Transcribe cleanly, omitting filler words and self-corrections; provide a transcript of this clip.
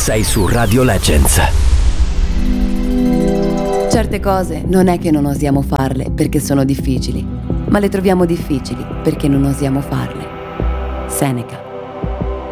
sei su Radio Legends. Certe cose non è che non osiamo farle perché sono difficili, ma le troviamo difficili perché non osiamo farle. Seneca.